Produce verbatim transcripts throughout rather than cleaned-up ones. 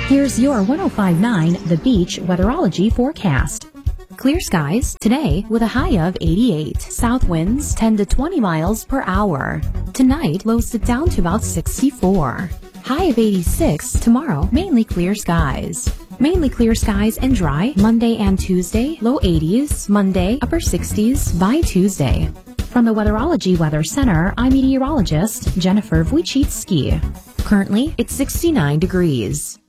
Here's your one oh five point nine The Beach weatherology forecast. Clear skies today with a high of eighty-eight. South winds ten to twenty miles per hour. Tonight, lows sit down to about sixty-four. High of eighty-six tomorrow, mainly clear skies. Mainly clear skies and dry Monday and Tuesday, low eighties, Monday, upper sixties by Tuesday. From the Weatherology Weather Center, I'm meteorologist Jennifer Wojcicki. Currently, it's sixty-nine degrees.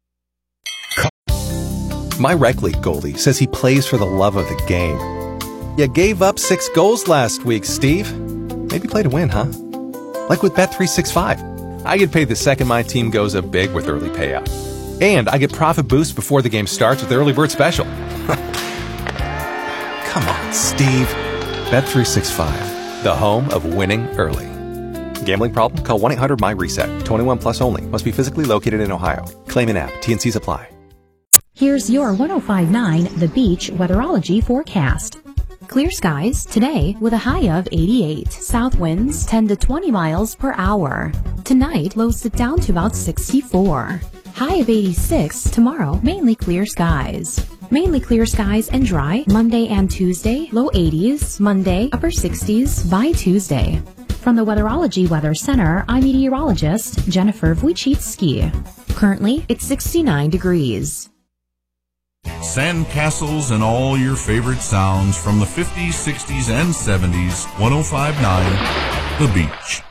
My rec league goalie says he plays for the love of the game. You gave up six goals last week, Steve. Maybe play to win, huh? Like with Bet three sixty-five. I get paid the second my team goes up big with early payout. And I get profit boost before the game starts with the early bird special. Come on, Steve. Bet three sixty-five, the home of winning early. Gambling problem? Call one eight hundred my reset. twenty-one plus only. Must be physically located in Ohio. Claim in app. T and Cs apply. Here's your one oh five point nine The Beach weatherology forecast. Clear skies today with a high of eighty-eight. South winds ten to twenty miles per hour. Tonight, lows sit down to about sixty-four. High of eighty-six tomorrow, mainly clear skies. Mainly clear skies and dry Monday and Tuesday, low eighties, Monday, upper sixties by Tuesday. From the Weatherology Weather Center, I'm meteorologist Jennifer Wojcicki. Currently, it's sixty-nine degrees. Sandcastles and all your favorite sounds from the fifties, sixties, and seventies. one oh five point nine The Beach.